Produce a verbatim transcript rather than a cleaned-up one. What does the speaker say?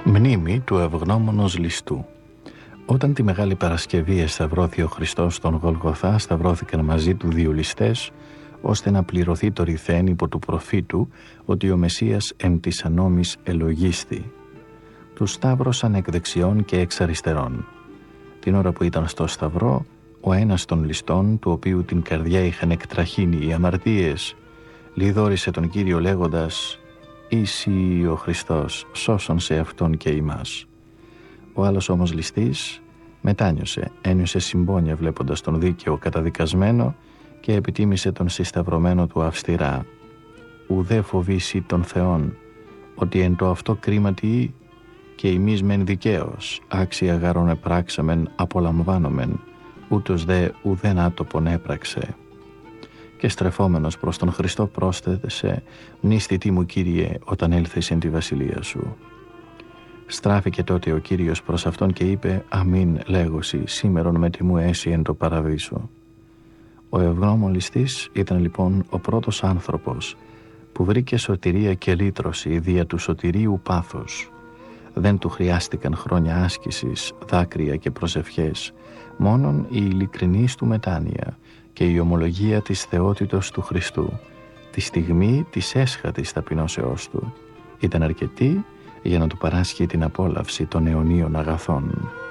Μνήμη του ευγνώμονος ληστού. Όταν τη Μεγάλη Παρασκευή εσταυρώθη ο Χριστός στον Γολγοθά, σταυρώθηκαν μαζί του δύο ληστές, ώστε να πληρωθεί το ρηθέν υπό του προφήτου ότι ο Μεσσίας εν της ανόμης ελογίστη. Τους σταύρωσαν εκ δεξιών και εξ αριστερών. Την ώρα που ήταν στο σταυρό, ο ένας των ληστών, του οποίου την καρδιά είχαν εκτραχύνει οι αμαρτίες, λιδόρισε τον Κύριο λέγοντας «Είσαι ο Χριστός, σώσον σε Αυτόν και ημάς». Ο άλλος όμως ληστής μετάνιωσε, ένιωσε συμπόνια βλέποντας τον δίκαιο καταδικασμένο και επιτίμησε τον συσταυρωμένο του αυστηρά. «Ουδέ φοβήσει τον Θεόν, ότι εν το αυτό κρίματι και ημείς μεν δικαίως, άξια γαρόν επράξαμεν απολαμβάνομεν, ούτως δε ουδέν άτοπον έπραξε». Και στρεφόμενος προς τον Χριστό πρόσθεσε «Μνήστητή μου Κύριε, όταν έλθεις εν τη βασιλεία σου». Στράφηκε τότε ο Κύριος προς αυτόν και είπε «Αμήν λέγωση, σήμερον με τιμού έσυ εν το παραδείσο». Ο ευγνώμων ληστής ήταν λοιπόν ο πρώτος άνθρωπος που βρήκε σωτηρία και λύτρωση δια του σωτηρίου πάθους. Δεν του χρειάστηκαν χρόνια άσκησης, δάκρυα και προσευχές, μόνον η ειλικρινής του μετάνοια και η ομολογία της θεότητος του Χριστού, τη στιγμή της έσχατης ταπεινώσεώς του, ήταν αρκετή για να του παράσχει την απόλαυση των αιωνίων αγαθών.